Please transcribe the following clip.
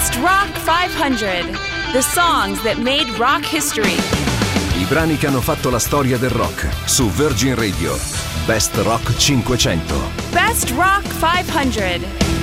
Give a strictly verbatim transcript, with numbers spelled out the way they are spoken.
Best Rock cinquecento. The songs that made rock history. I brani che hanno fatto la storia del rock su Virgin Radio. Best Rock cinquecento. Best Rock cinquecento.